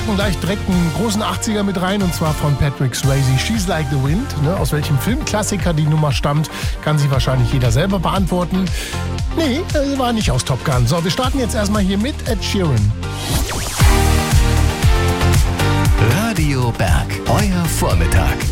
packen gleich direkt einen großen 80er mit rein, und zwar von Patrick Swayze, She's Like the Wind. Ne? Aus welchem Filmklassiker die Nummer stammt, kann sich wahrscheinlich jeder selber beantworten. Nee, war nicht aus Top Gun. So, wir starten jetzt erstmal hier mit Ed Sheeran. Radio Berg, euer Vormittag.